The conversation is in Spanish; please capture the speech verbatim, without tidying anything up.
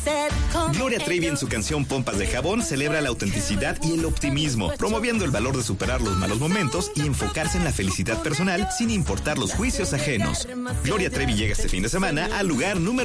Gloria Trevi en su canción Pompas de Jabón celebra la autenticidad y el optimismo, promoviendo el valor de superar los malos momentos y enfocarse en la felicidad personal sin importar los juicios ajenos. Gloria Trevi llega este fin de semana al lugar número